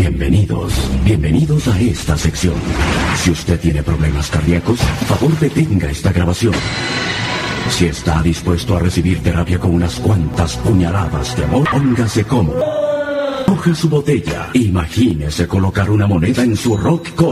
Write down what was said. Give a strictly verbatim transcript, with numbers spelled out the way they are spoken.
Bienvenidos, bienvenidos a esta sección. Si usted tiene problemas cardíacos, favor detenga esta grabación. Si está dispuesto a recibir terapia con unas cuantas puñaladas de amor, póngase cómodo. Coja su botella, imagínese colocar una moneda en su rock